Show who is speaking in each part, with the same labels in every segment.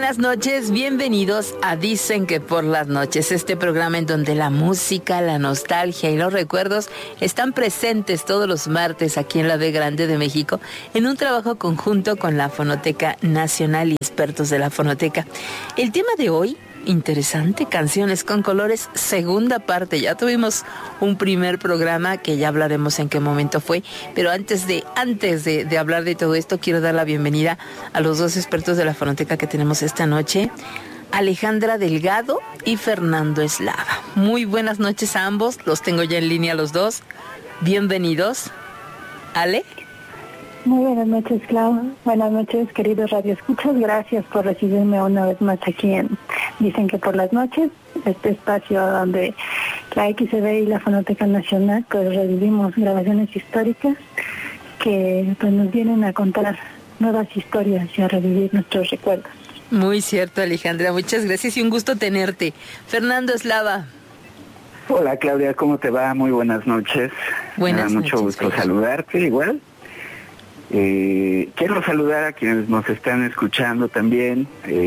Speaker 1: buenas noches, bienvenidos a Dicen que por las noches, este programa en donde la música, la nostalgia y los recuerdos están presentes todos los martes aquí en la B Grande de México, en un trabajo conjunto con la Fonoteca Nacional y expertos de la Fonoteca. El tema de hoy, interesante, Canciones con Colores, segunda parte. Ya tuvimos un primer programa que ya hablaremos en qué momento fue, pero antes de hablar de todo esto, quiero dar la bienvenida a los dos expertos de la Fonoteca que tenemos esta noche, Alejandra Delgado y Fernando Eslava. Muy buenas noches a ambos, los tengo ya en línea los dos. Bienvenidos. Ale.
Speaker 2: Muy buenas noches, Clau. Buenas noches, queridos radioescuchas. Gracias por recibirme una vez más aquí en Dicen que por las noches, este espacio donde la XCB y la Fonoteca Nacional pues revivimos grabaciones históricas que pues nos vienen a contar nuevas historias y a revivir nuestros recuerdos.
Speaker 1: Muy cierto, Alejandra. Muchas gracias y un gusto tenerte. Fernando Eslava.
Speaker 3: Hola, Claudia, ¿cómo te va? Muy buenas noches.
Speaker 1: Buenas noches.
Speaker 3: Mucho gusto saludarte igual. Quiero saludar a quienes nos están escuchando también.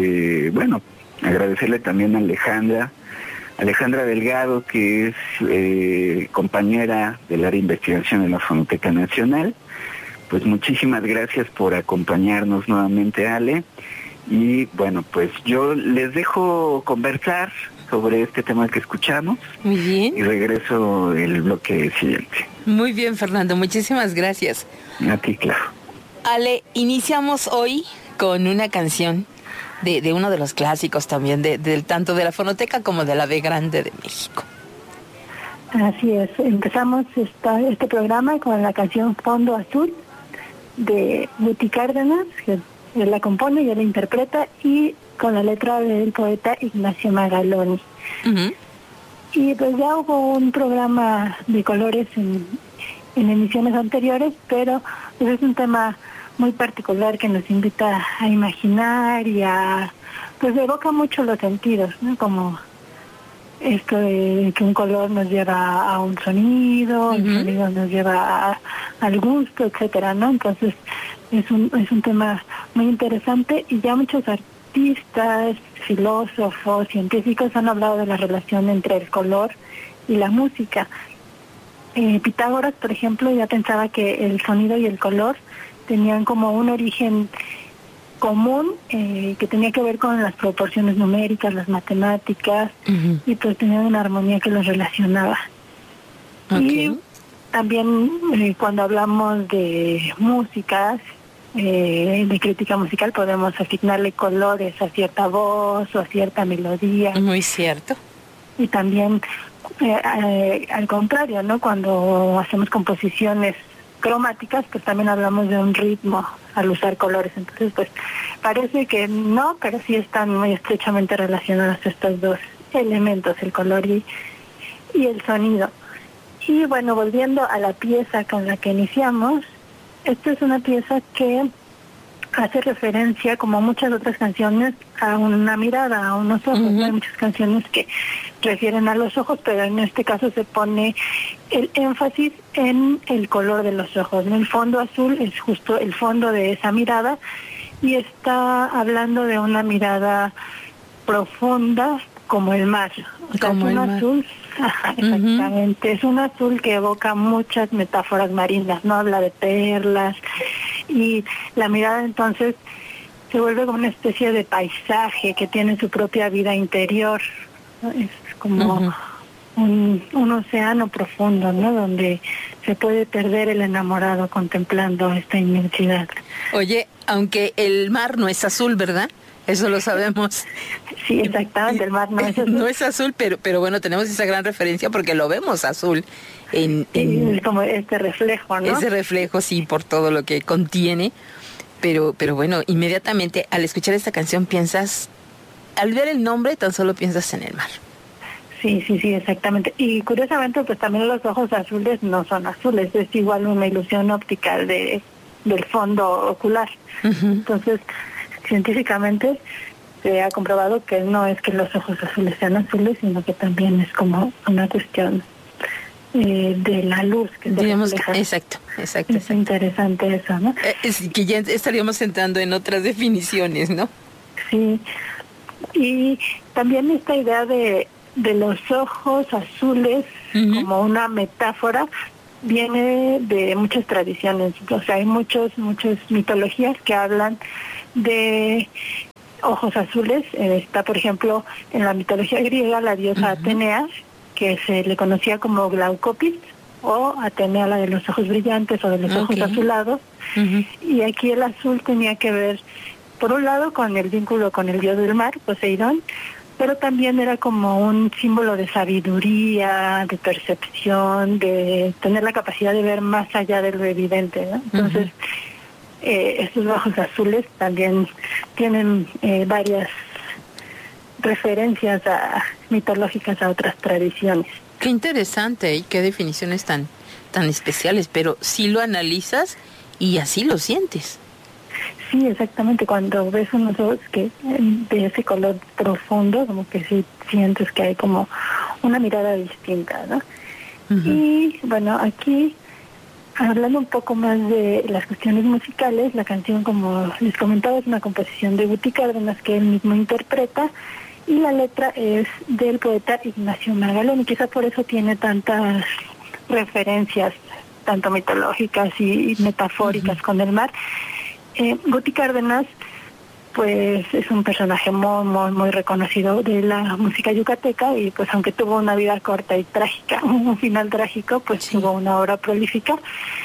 Speaker 3: Agradecerle también a Alejandra Delgado, que es compañera del área de investigación de la Fonoteca Nacional. Pues muchísimas gracias por acompañarnos nuevamente, Ale. Y bueno, pues yo les dejo conversar sobre este tema que escuchamos.
Speaker 1: Muy bien.
Speaker 3: Y regreso el bloque siguiente.
Speaker 1: Muy bien, Fernando, muchísimas gracias.
Speaker 3: A ti, claro.
Speaker 1: Ale, iniciamos hoy con una canción de uno de los clásicos también, tanto de la Fonoteca como de la B Grande de México.
Speaker 2: Así es, empezamos este programa con la canción Fondo Azul de Guti Cárdenas, que él la compone y él la interpreta, y con la letra del poeta Ignacio Magaloni. Uh-huh. Y pues ya hubo un programa de colores en emisiones anteriores, pero pues es un tema muy particular que nos invita a imaginar y pues evoca mucho los sentidos, ¿no? Como esto de que un color nos lleva a un sonido, uh-huh. El sonido nos lleva al gusto, etcétera, ¿no? Entonces es un tema muy interesante y ya muchos artistas, filósofos, científicos han hablado de la relación entre el color y la música. Pitágoras, por ejemplo, ya pensaba que el sonido y el color tenían como un origen común que tenía que ver con las proporciones numéricas, las matemáticas, uh-huh. Y pues tenían una armonía que los relacionaba. Okay. Y también cuando hablamos de músicas, de crítica musical, podemos asignarle colores a cierta voz o a cierta melodía.
Speaker 1: Muy cierto.
Speaker 2: Y también al contrario, ¿no? Cuando hacemos composiciones cromáticas, pues también hablamos de un ritmo al usar colores. Entonces, pues parece que no, pero sí están muy estrechamente relacionados estos dos elementos, el color y el sonido. Y bueno, volviendo a la pieza con la que iniciamos, esta es una pieza que hace referencia, como muchas otras canciones, a una mirada, a unos ojos. Uh-huh. Hay muchas canciones que refieren a los ojos, pero en este caso se pone el énfasis en el color de los ojos, ¿no? El fondo azul es justo el fondo de esa mirada y está hablando de una mirada profunda como el mar. O sea, como es un azul, ajá, exactamente, uh-huh. Es un azul que evoca muchas metáforas marinas, ¿no? Habla de perlas y la mirada entonces se vuelve como una especie de paisaje que tiene su propia vida interior, ¿no? Es como uh-huh. un océano profundo, ¿no? Donde se puede perder el enamorado contemplando esta inmensidad.
Speaker 1: Oye, aunque el mar no es azul, ¿verdad? Eso lo sabemos.
Speaker 2: Sí, exactamente, el mar no es azul.
Speaker 1: No es azul, pero bueno, tenemos esa gran referencia porque lo vemos azul.
Speaker 2: Es como este reflejo, ¿no?
Speaker 1: Ese reflejo, sí, por todo lo que contiene. Pero bueno, inmediatamente al escuchar esta canción piensas, al ver el nombre, tan solo piensas en el mar.
Speaker 2: Sí, exactamente. Y curiosamente, pues también los ojos azules no son azules, es igual una ilusión óptica del fondo ocular. Uh-huh. Entonces, científicamente se ha comprobado que no es que los ojos azules sean azules, sino que también es como una cuestión de la luz que se refleja.
Speaker 1: Exacto.
Speaker 2: Es interesante eso, ¿no?
Speaker 1: Que ya estaríamos entrando en otras definiciones, ¿no?
Speaker 2: Sí, y también esta idea de los ojos azules como una metáfora viene de muchas muchas tradiciones. O sea, hay muchas mitologías que hablan de ojos azules. Está, por ejemplo, en la mitología griega la diosa Atenea, que se le conocía como Glaucopis, o Atenea, la de los ojos brillantes o de los ojos azulados. Y aquí el azul tenía que ver, por un lado, con el vínculo con el dios del mar, Poseidón, pero también era como un símbolo de sabiduría, de percepción, de tener la capacidad de ver más allá de lo evidente, ¿no? Entonces, estos ojos azules también tienen varias referencias mitológicas a otras tradiciones.
Speaker 1: Qué interesante y qué definiciones tan especiales, pero sí lo analizas y así lo sientes.
Speaker 2: Sí, exactamente. Cuando ves unos ojos que de ese color profundo, como que sí sientes que hay como una mirada distinta, ¿no? Y bueno, aquí hablando un poco más de las cuestiones musicales, la canción, como les comentaba, es una composición de Guti Cárdenas que él mismo interpreta, y la letra es del poeta Ignacio Margalón, y quizá por eso tiene tantas referencias, tanto mitológicas y metafóricas con el mar. Guti Cárdenas, pues es un personaje muy reconocido de la música yucateca, y pues aunque tuvo una vida corta y trágica, un final trágico, pues tuvo una obra prolífica.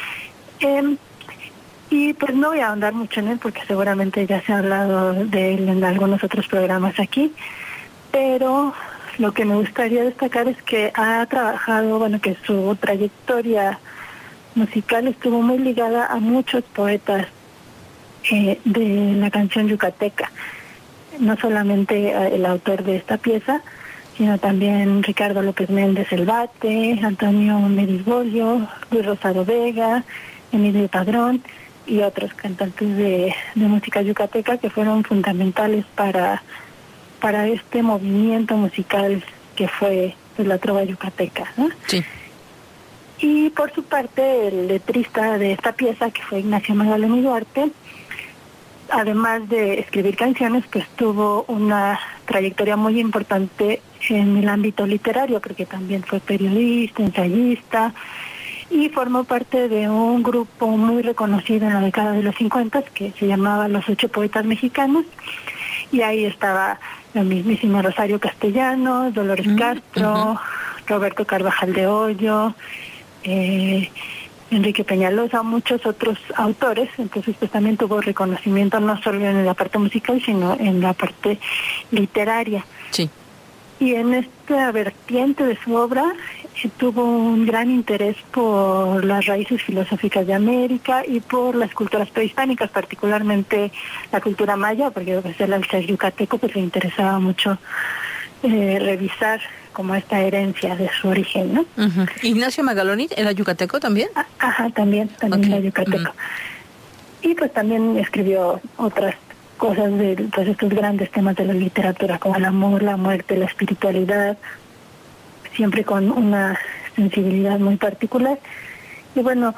Speaker 2: Y pues no voy a ahondar mucho en él porque seguramente ya se ha hablado de él en algunos otros programas aquí, pero lo que me gustaría destacar es que ha trabajado, que su trayectoria musical estuvo muy ligada a muchos poetas de la canción yucateca, no solamente el autor de esta pieza, sino también Ricardo López Méndez el Bate, Antonio Merizbolio, Luis Rosado Vega, Emilio Padrón y otros cantantes de música yucateca que fueron fundamentales para este movimiento musical que fue la trova yucateca, ¿no?
Speaker 1: Sí.
Speaker 2: Y por su parte, el letrista de esta pieza, que fue Ignacio Margalón y Duarte, además de escribir canciones, pues tuvo una trayectoria muy importante en el ámbito literario, porque también fue periodista, ensayista, y formó parte de un grupo muy reconocido en la década de los 50 que se llamaba Los Ocho Poetas Mexicanos, y ahí estaba la mismísima Rosario Castellanos, Dolores Castro, Roberto Carvajal de Hoyo, Enrique Peñalosa, muchos otros autores. Entonces pues también tuvo reconocimiento no solo en la parte musical, sino en la parte literaria.
Speaker 1: Sí.
Speaker 2: Y en esta vertiente de su obra tuvo un gran interés por las raíces filosóficas de América y por las culturas prehispánicas, particularmente la cultura maya, porque pues, él al ser yucateco pues le interesaba mucho revisar como esta herencia de su origen, ¿no?
Speaker 1: Ignacio Margalón era yucateco también.
Speaker 2: Ajá, también era yucateco. Y pues también escribió otras cosas de pues estos grandes temas de la literatura, como el amor, la muerte, la espiritualidad, siempre con una sensibilidad muy particular. Y bueno,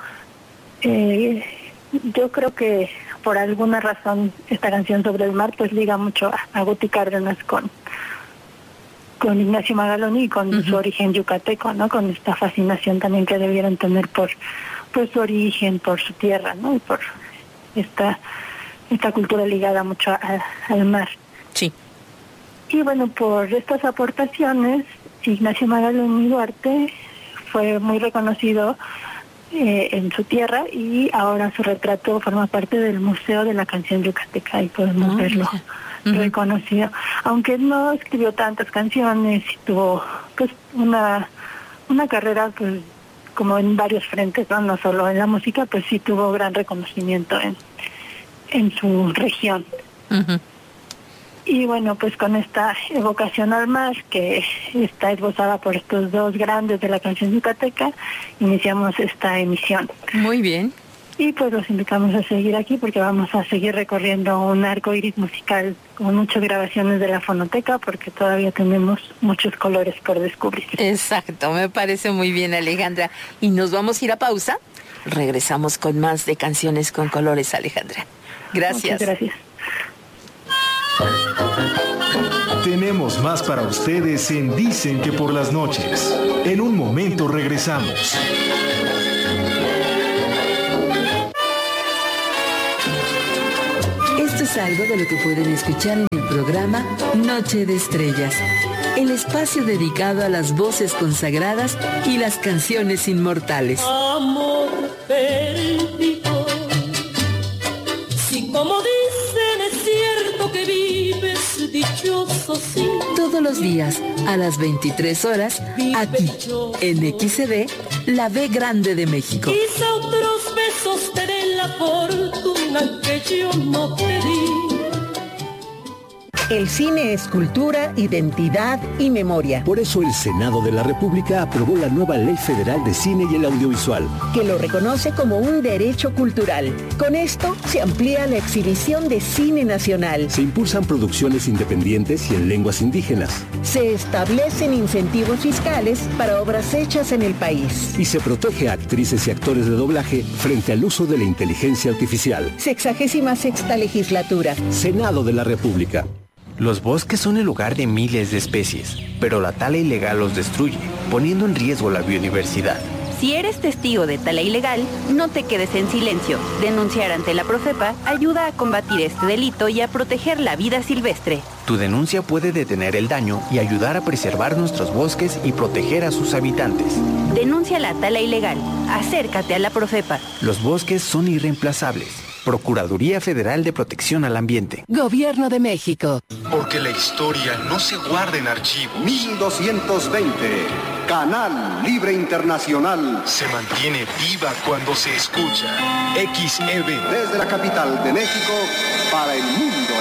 Speaker 2: yo creo que por alguna razón esta canción sobre el mar pues liga mucho a Guti Cárdenas con Ignacio Margalón y con su origen yucateco, ¿no? Con esta fascinación también que debieron tener por su origen, por su tierra, ¿no? Y por esta cultura ligada mucho al mar.
Speaker 1: Sí.
Speaker 2: Y bueno, por estas aportaciones, Ignacio Margalón y Duarte fue muy reconocido en su tierra, y ahora su retrato forma parte del Museo de la Canción Yucateca, y podemos verlo reconocido. Aunque no escribió tantas canciones, y tuvo pues una carrera pues como en varios frentes, no solo en la música, pues sí tuvo gran reconocimiento en su región. Y bueno, pues con esta evocación al mar que está esbozada por estos dos grandes de la canción yucateca, iniciamos esta emisión.
Speaker 1: Muy bien.
Speaker 2: Y pues los invitamos a seguir aquí porque vamos a seguir recorriendo un arco iris musical con muchas grabaciones de la fonoteca, porque todavía tenemos muchos colores por descubrir.
Speaker 1: Exacto, me parece muy bien, Alejandra. Y nos vamos a ir a pausa. Regresamos con más de Canciones con Colores, Alejandra. Gracias.
Speaker 2: Muchas gracias.
Speaker 4: Tenemos más para ustedes en Dicen que por las noches. En un momento regresamos.
Speaker 1: Esto es algo de lo que pueden escuchar en el programa Noche de Estrellas, el espacio dedicado a las voces consagradas y las canciones inmortales.
Speaker 5: Amor perdido, si como dicen es cierto que vives dichoso, sí.
Speaker 1: Todos los días, a las 23 horas, aquí, en XCD, la B Grande de México.
Speaker 5: Quizá otros besos te den la fortuna que yo no te di.
Speaker 6: El cine es cultura, identidad y memoria.
Speaker 7: Por eso el Senado de la República aprobó la nueva Ley Federal de Cine y el Audiovisual,
Speaker 6: que lo reconoce como un derecho cultural. Con esto se amplía la exhibición de cine nacional.
Speaker 7: Se impulsan producciones independientes y en lenguas indígenas.
Speaker 6: Se establecen incentivos fiscales para obras hechas en el país.
Speaker 7: Y se protege a actrices y actores de doblaje frente al uso de la inteligencia artificial.
Speaker 6: 66ª legislatura.
Speaker 7: Senado de la República.
Speaker 8: Los bosques son el hogar de miles de especies, pero la tala ilegal los destruye, poniendo en riesgo la biodiversidad.
Speaker 9: Si eres testigo de tala ilegal, no te quedes en silencio. Denunciar ante la Profepa ayuda a combatir este delito y a proteger la vida silvestre.
Speaker 8: Tu denuncia puede detener el daño y ayudar a preservar nuestros bosques y proteger a sus habitantes.
Speaker 9: Denuncia la tala ilegal. Acércate a la Profepa.
Speaker 8: Los bosques son irreemplazables. Procuraduría Federal de Protección al Ambiente.
Speaker 1: Gobierno de México.
Speaker 10: Porque la historia no se guarda en archivos.
Speaker 11: 1220. Canal Libre Internacional.
Speaker 10: Se mantiene viva cuando se escucha. XEB.
Speaker 11: Desde la capital de México para el mundo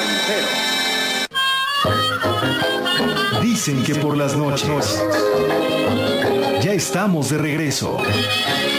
Speaker 11: entero.
Speaker 4: Dicen que por las noches. Ya estamos de regreso.